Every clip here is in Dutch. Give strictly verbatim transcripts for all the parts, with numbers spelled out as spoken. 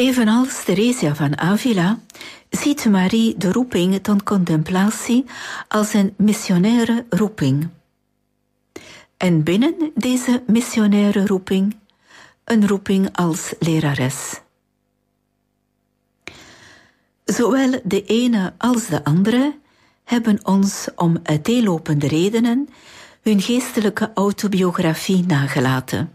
Evenals Theresia van Avila ziet Marie de roeping tot contemplatie als een missionaire roeping. En binnen deze missionaire roeping een roeping als lerares. Zowel de ene als de andere hebben ons om uiteenlopende redenen hun geestelijke autobiografie nagelaten.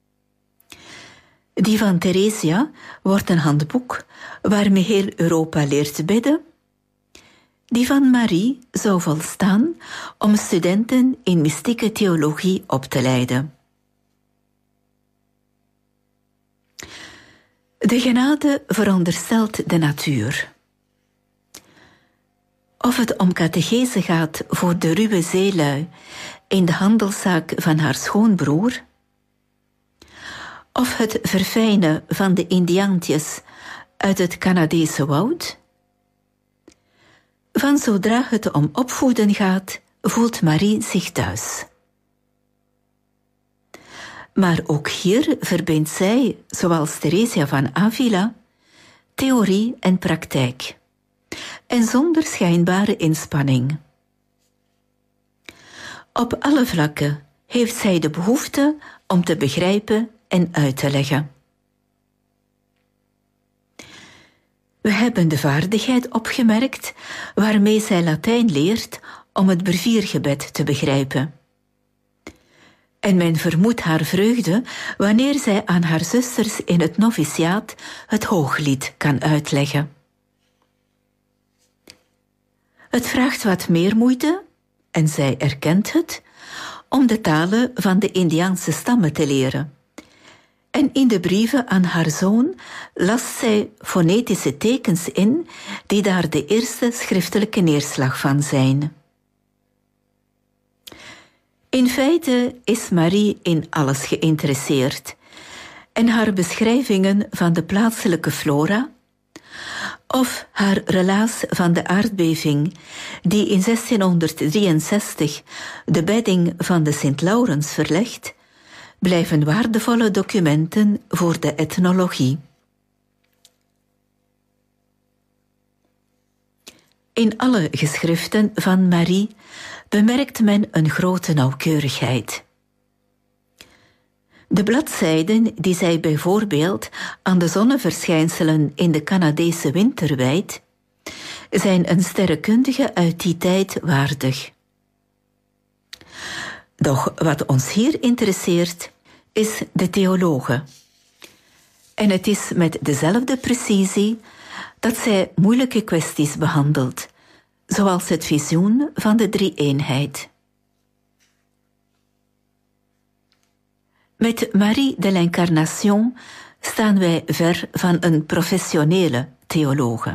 Die van Theresia wordt een handboek waarmee heel Europa leert bidden. Die van Marie zou volstaan om studenten in mystieke theologie op te leiden. De genade veronderstelt de natuur. Of het om catechese gaat voor de ruwe zeelui in de handelszaak van haar schoonbroer, of het verfijnen van de Indiaantjes uit het Canadese woud, van zodra het om opvoeden gaat, voelt Marie zich thuis. Maar ook hier verbindt zij, zoals Theresia van Avila, theorie en praktijk, en zonder schijnbare inspanning. Op alle vlakken heeft zij de behoefte om te begrijpen en uit te leggen. We hebben de vaardigheid opgemerkt waarmee zij Latijn leert om het breviergebed te begrijpen. En men vermoedt haar vreugde wanneer zij aan haar zusters in het noviciaat het Hooglied kan uitleggen. Het vraagt wat meer moeite, en zij erkent het, om de talen van de Indiaanse stammen te leren. En in de brieven aan haar zoon last zij fonetische tekens in die daar de eerste schriftelijke neerslag van zijn. In feite is Marie in alles geïnteresseerd en haar beschrijvingen van de plaatselijke flora of haar relaas van de aardbeving die in zestienhonderddrieënzestig de bedding van de Sint-Laurens verlegt, blijven waardevolle documenten voor de etnologie. In alle geschriften van Marie bemerkt men een grote nauwkeurigheid. De bladzijden die zij bijvoorbeeld aan de zonneverschijnselen in de Canadese winter wijdt, zijn een sterrenkundige uit die tijd waardig. Doch wat ons hier interesseert, is de theologe. En het is met dezelfde precisie dat zij moeilijke kwesties behandelt, zoals het visioen van de drie-eenheid. Met Marie de l'Incarnation staan wij ver van een professionele theologe.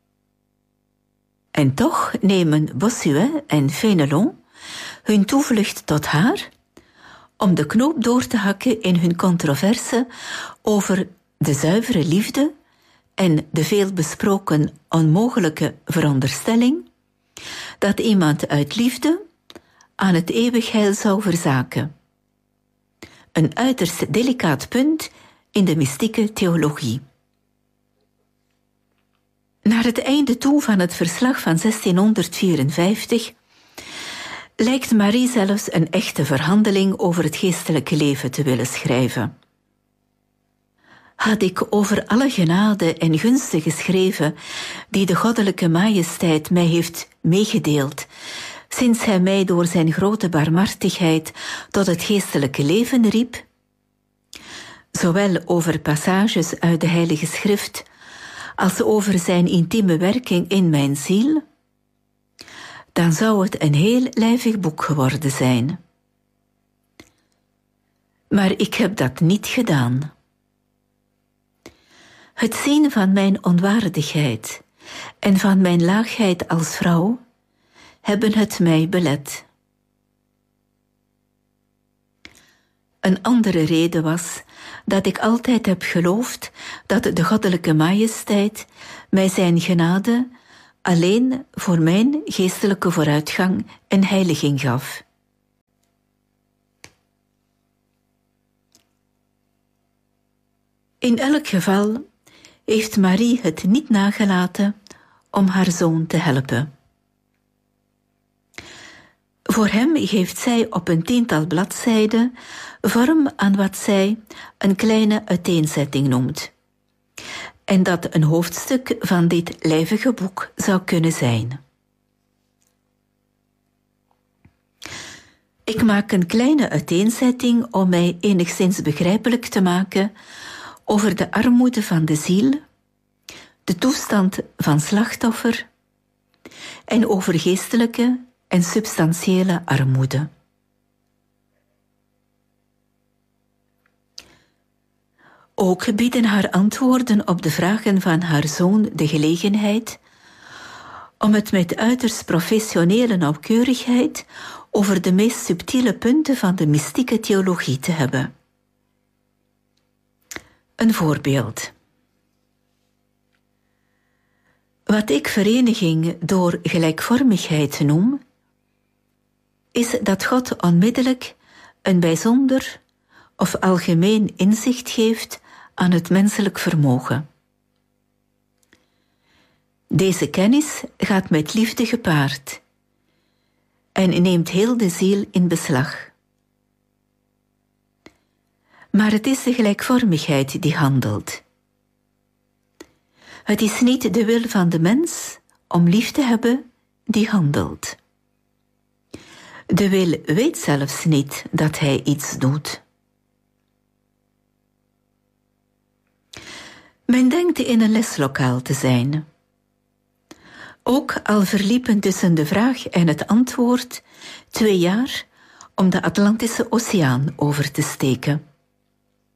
En toch nemen Bossuet en Fénelon hun toevlucht tot haar om de knoop door te hakken in hun controverse over de zuivere liefde en de veelbesproken onmogelijke veronderstelling dat iemand uit liefde aan het eeuwig heil zou verzaken. Een uiterst delicaat punt in de mystieke theologie. Naar het einde toe van het verslag van zestienhonderdvierenvijftig lijkt Marie zelfs een echte verhandeling over het geestelijke leven te willen schrijven. Had ik over alle genade en gunsten geschreven die de goddelijke majesteit mij heeft meegedeeld, sinds hij mij door zijn grote barmhartigheid tot het geestelijke leven riep, zowel over passages uit de Heilige Schrift als over zijn intieme werking in mijn ziel, dan zou het een heel lijvig boek geworden zijn. Maar ik heb dat niet gedaan. Het zien van mijn onwaardigheid en van mijn laagheid als vrouw hebben het mij belet. Een andere reden was dat ik altijd heb geloofd dat de goddelijke majesteit mij zijn genade alleen voor mijn geestelijke vooruitgang en heiliging gaf. In elk geval heeft Marie het niet nagelaten om haar zoon te helpen. Voor hem geeft zij op een tiental bladzijden vorm aan wat zij een kleine uiteenzetting noemt, en dat een hoofdstuk van dit lijvige boek zou kunnen zijn. Ik maak een kleine uiteenzetting om mij enigszins begrijpelijk te maken over de armoede van de ziel, de toestand van slachtoffer en over geestelijke en substantiële armoede. Ook bieden haar antwoorden op de vragen van haar zoon de gelegenheid om het met uiterst professionele nauwkeurigheid over de meest subtiele punten van de mystieke theologie te hebben. Een voorbeeld. Wat ik vereniging door gelijkvormigheid noem, is dat God onmiddellijk een bijzonder of algemeen inzicht geeft aan het menselijk vermogen. Deze kennis gaat met liefde gepaard en neemt heel de ziel in beslag. Maar het is de gelijkvormigheid die handelt. Het is niet de wil van de mens om lief te hebben die handelt. De wil weet zelfs niet dat hij iets doet. Men denkt in een leslokaal te zijn. Ook al verliepen tussen de vraag en het antwoord twee jaar om de Atlantische Oceaan over te steken.